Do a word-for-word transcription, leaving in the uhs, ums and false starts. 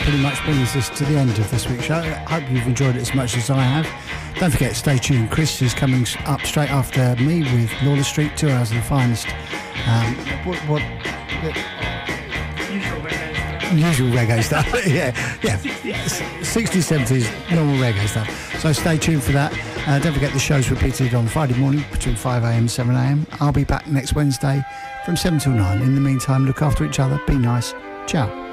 pretty much brings us to the end of this week's show. I hope you've enjoyed it as much as I have. Don't forget, stay tuned. Chris is coming up straight after me with Lawless Street, two hours of the finest. Um, what? what Usual reggae stuff. Usual reggae stuff. yeah, yeah. sixties, seventies, normal reggae stuff. So stay tuned for that. Uh, don't forget the show's repeated on Friday morning between five a m and seven a m. I'll be back next Wednesday from seven till nine. In the meantime, look after each other. Be nice. Ciao.